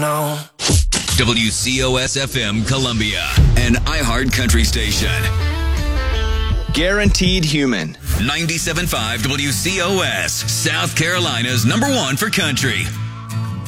on. WCOS-FM Columbia, an iHeart country station. Guaranteed Human. 97.5 WCOS, South Carolina's #1 for country.